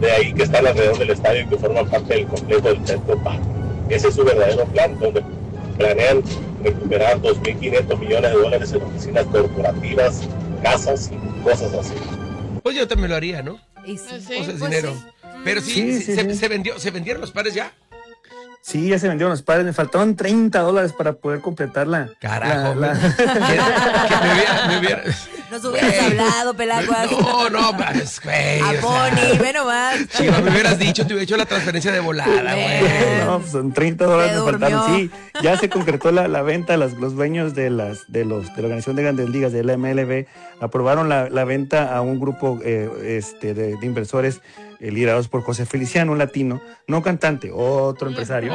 de ahí que están alrededor del estadio y que forman parte del complejo del Petco Park. Ese es su verdadero plan, donde planean recuperar $2.500 millones en oficinas corporativas, casas y cosas así. Pues yo también lo haría, ¿no? Y sí. O sea, es dinero. Sí. Pero sí, ¿se vendieron los pares ya? Sí, ya se vendieron los pares. Me faltaban $30 para poder completarla. Carajo. Que me hubiera... Nos hubieras hablado, Pelaguas. No, pues, güey. A Bonnie, ve nomás. Chiva, me hubieras dicho, te hubiera hecho la transferencia de volada, güey. No, pues son $30 me faltaron. Sí, ya se concretó la venta. Los dueños de la Organización de Grandes Ligas, de la MLB, aprobaron la venta a un grupo de inversores liderados por José Feliciano, un latino, no cantante, otro empresario.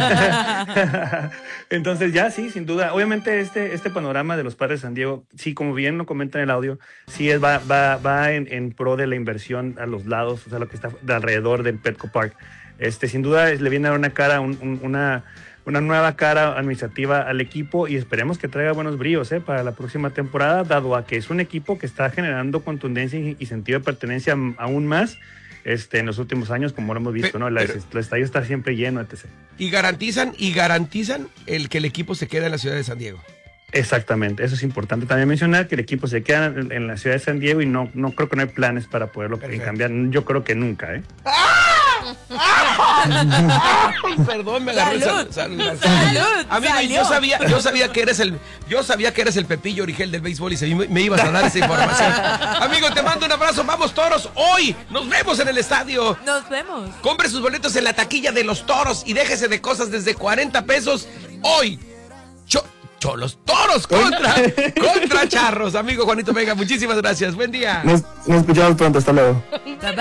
Entonces ya sí, sin duda. Obviamente este panorama de los Padres de San Diego, sí, como bien lo comenta en el audio, sí va en pro de la inversión a los lados, o sea, lo que está de alrededor del Petco Park. Sin duda le viene a dar una cara, una nueva cara administrativa al equipo y esperemos que traiga buenos bríos para la próxima temporada, dado a que es un equipo que está generando contundencia y sentido de pertenencia aún más en los últimos años, como lo hemos visto, ¿no? El estadio está siempre lleno, etc. Y garantizan el que el equipo se quede en la ciudad de San Diego. Exactamente, eso es importante también mencionar, que el equipo se queda en la ciudad de San Diego y no creo que no hay planes para poderlo cambiar, yo creo que nunca, Perdón, me agarró ¡Salud! Salud. Amigo, yo sabía que eres el Pepillo Origel del béisbol y me ibas a dar esa información. Amigo, te mando un abrazo. Vamos, Toros. Hoy nos vemos en el estadio. Nos vemos. Compre sus boletos en la taquilla de los Toros y déjese de cosas desde 40 pesos. Hoy, Cholos Toros contra Charros. Amigo Juanito Vega, muchísimas gracias. Buen día. Nos escuchamos pronto. Hasta luego.